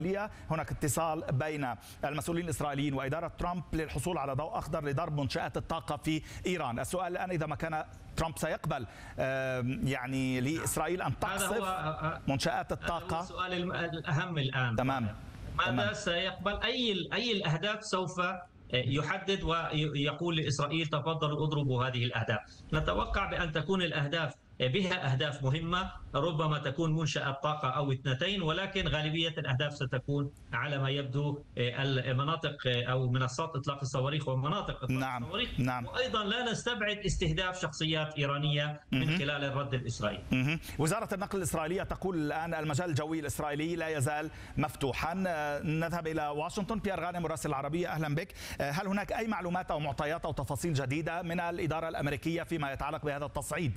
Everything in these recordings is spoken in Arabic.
هناك اتصال بين المسؤولين الإسرائيليين وإدارة ترامب للحصول على ضوء أخضر لضرب منشآت الطاقة في إيران. السؤال الآن إذا ما كان ترامب سيقبل يعني لإسرائيل أن تقصف منشآت الطاقة. هذا هو السؤال الأهم الآن. تمام. ماذا سيقبل؟ أي الأهداف سوف يحدد ويقول لإسرائيل تفضلوا اضربوا هذه الأهداف. نتوقع بأن تكون الأهداف بها أهداف مهمة، ربما تكون منشأة طاقة أو اثنتين، ولكن غالبية الأهداف ستكون على ما يبدو المناطق أو منصات إطلاق الصواريخ ومناطق إطلاق الصواريخ. وأيضا لا نستبعد استهداف شخصيات إيرانية من خلال الرد الإسرائيلي. وزارة النقل الإسرائيلية تقول الآن المجال الجوي الإسرائيلي لا يزال مفتوحا. نذهب إلى واشنطن. بيير غانم مراسل العربية، أهلا بك. هل هناك أي معلومات أو معطيات أو تفاصيل جديدة من الإدارة الأمريكية فيما يتعلق بهذا التصعيد؟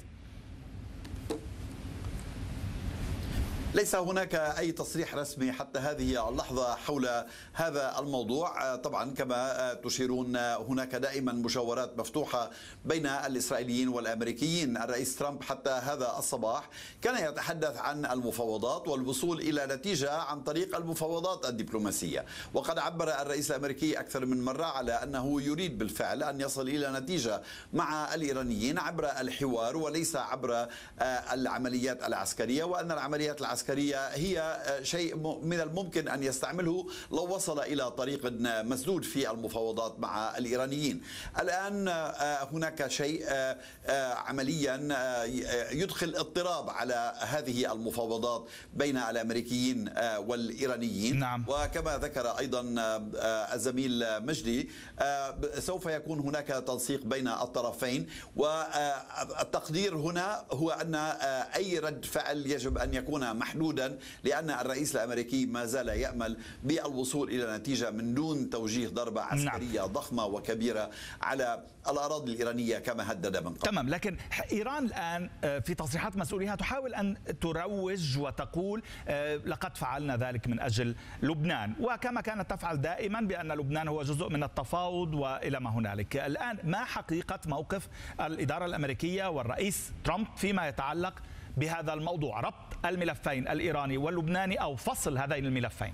ليس هناك أي تصريح رسمي حتى هذه اللحظة حول هذا الموضوع. طبعا كما تشيرون هناك دائما مشاورات مفتوحة بين الإسرائيليين والأمريكيين. الرئيس ترامب حتى هذا الصباح كان يتحدث عن المفاوضات والوصول إلى نتيجة عن طريق المفاوضات الدبلوماسية، وقد عبر الرئيس الأمريكي أكثر من مرة على أنه يريد بالفعل أن يصل إلى نتيجة مع الإيرانيين عبر الحوار وليس عبر العمليات العسكرية، وأن العمليات العسكرية هي شيء من الممكن أن يستعمله لو وصل إلى طريق مسدود في المفاوضات مع الإيرانيين. الآن هناك شيء عمليا يدخل اضطراب على هذه المفاوضات بين الأمريكيين والإيرانيين. وكما ذكر أيضا الزميل مجدي سوف يكون هناك تنسيق بين الطرفين، والتقدير هنا هو أن أي رد فعل يجب أن يكون محدودا، لأن الرئيس الأمريكي ما زال يأمل بالوصول إلى نتيجة من دون توجيه ضربة عسكرية ضخمة وكبيرة على الأراضي الإيرانية كما هدد من قبل. تمام، لكن إيران الآن في تصريحات مسؤوليها تحاول أن تروج وتقول لقد فعلنا ذلك من أجل لبنان، وكما كانت تفعل دائما بأن لبنان هو جزء من التفاوض وإلى ما هنالك. الآن ما حقيقة موقف الإدارة الأمريكية والرئيس ترامب فيما يتعلق بهذا الموضوع، ربط الملفين الإيراني واللبناني أو فصل هذين الملفين؟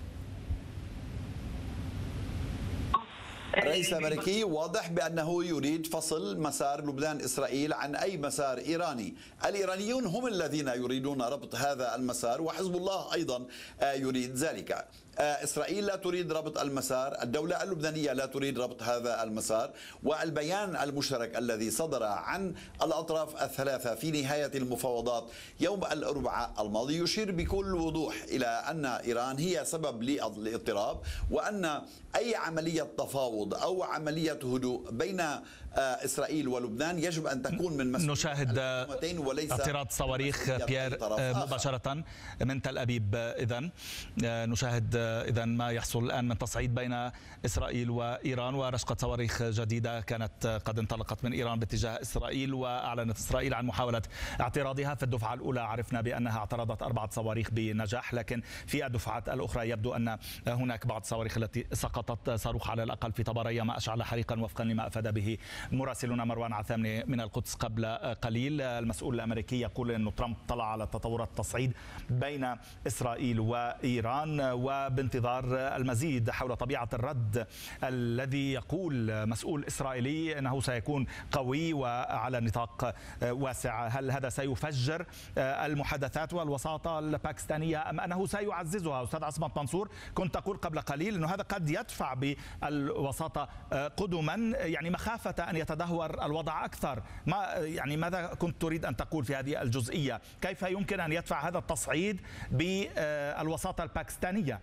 الرئيس الأمريكي واضح بأنه يريد فصل مسار لبنان إسرائيل عن أي مسار إيراني. الإيرانيون هم الذين يريدون ربط هذا المسار، وحزب الله أيضا يريد ذلك. إسرائيل لا تريد ربط المسار، الدولة اللبنانية لا تريد ربط هذا المسار. والبيان المشترك الذي صدر عن الأطراف الثلاثة في نهاية المفاوضات يوم الأربعاء الماضي يشير بكل وضوح إلى أن إيران هي سبب للاضطراب، وأن أي عملية تفاوض أو عملية هدوء بين إسرائيل ولبنان يجب أن تكون من مسؤولية نشاهد اعتراض صواريخ بيير مباشرة من تل أبيب. إذن نشاهد ما يحصل الآن من تصعيد بين إسرائيل وإيران، ورشقة صواريخ جديدة كانت قد انطلقت من إيران باتجاه إسرائيل، وأعلنت إسرائيل عن محاولة اعتراضها. في الدفعة الأولى عرفنا بأنها اعترضت 4 صواريخ بنجاح، لكن في الدفعات الأخرى يبدو أن هناك بعض الصواريخ التي سقطت. صاروخ على الأقل في طبرية ما أشعل حريقا وفقا لما أفاد به مراسلنا مروان عثامني من القدس قبل قليل. المسؤول الأمريكي يقول أن ترامب طلع على تطورات التصعيد بين إسرائيل وإيران، وبانتظار المزيد حول طبيعة الرد الذي يقول مسؤول إسرائيلي أنه سيكون قوي وعلى نطاق واسع. هل هذا سيفجر المحادثات والوساطة الباكستانية أم أنه سيعززها؟ أستاذ عصمت منصور، كنت تقول قبل قليل أنه هذا قد يدفع بالوساطة قدما، يعني مخافة أن يتدهور الوضع أكثر. ماذا كنت تريد أن تقول في هذه الجزئية؟ كيف يمكن أن يدفع هذا التصعيد بالوساطة الباكستانية؟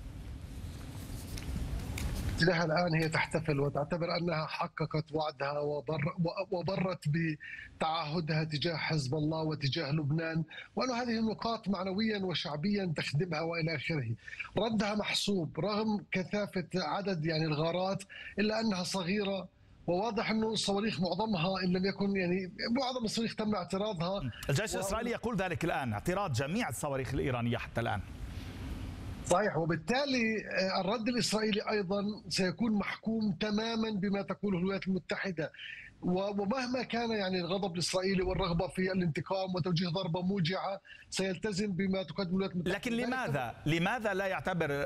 لها الآن هي تحتفل وتعتبر أنها حققت وعدها وبرت بتعهدها تجاه حزب الله وتجاه لبنان، وأن هذه النقاط معنويا وشعبيا تخدمها وإلى آخره. ردها محسوب رغم كثافة عدد الغارات، إلا أنها صغيرة، وواضح أنه الصواريخ معظمها إن لم يكن معظم الصواريخ تم اعتراضها. الجيش الإسرائيلي يقول ذلك الآن، اعتراض جميع الصواريخ الإيرانية حتى الآن. صحيح، وبالتالي الرد الإسرائيلي أيضا سيكون محكوم تماما بما تقوله الولايات المتحدة، ومهما كان الغضب الإسرائيلي والرغبة في الانتقام وتوجيه ضربة موجعة سيلتزم بما تقدم الولايات المتحدة. لكن لماذا لا يعتبر